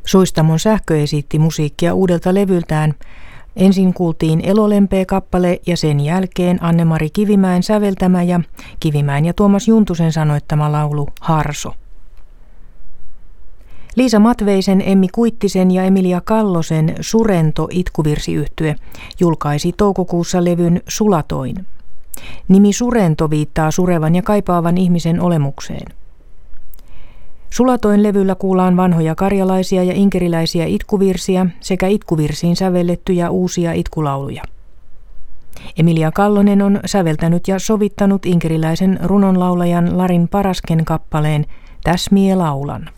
Soistamon Sähkö esitti musiikkia uudelta levyltään. Ensin kuultiin Elolempeä-kappale ja sen jälkeen Anne-Mari Kivimäen säveltämä ja Kivimäen ja Tuomas Juntusen sanoittama laulu Harso. Liisa Matveisen, Emmi Kuittisen ja Emilia Kallosen Surento itkuvirsiyhtye julkaisi toukokuussa levyn Sulatoin. Nimi Surento viittaa surevan ja kaipaavan ihmisen olemukseen. Sulatoin levyllä kuullaan vanhoja karjalaisia ja inkeriläisiä itkuvirsiä sekä itkuvirsiin sävellettyjä uusia itkulauluja. Emilia Kallonen on säveltänyt ja sovittanut inkeriläisen runonlaulajan Larin Parasken kappaleen Täs mie laulan.